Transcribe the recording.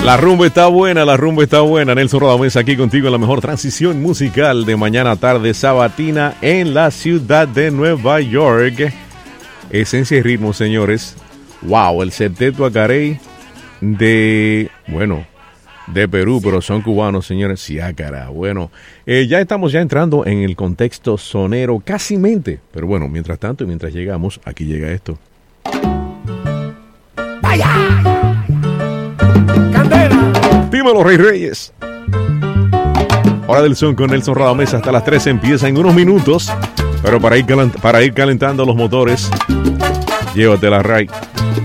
La rumba está buena, la rumba está buena. Nelson Rodamés aquí contigo en la mejor transición musical de mañana, tarde, sabatina en la ciudad de Nueva York. Esencia y ritmo, señores. Wow, el Septeto Acarey de Perú, pero son cubanos, señores. Sí, cara. Bueno, ya estamos entrando en el contexto sonero, casi mente. Pero bueno, mientras tanto y mientras llegamos, aquí llega esto. ¡Vaya! ¡Candela! Dímelo, Rey Reyes. Hora del son con Nelson Rodamés hasta las 13 empieza en unos minutos. Pero para ir calentando los motores, llévatela, Ray.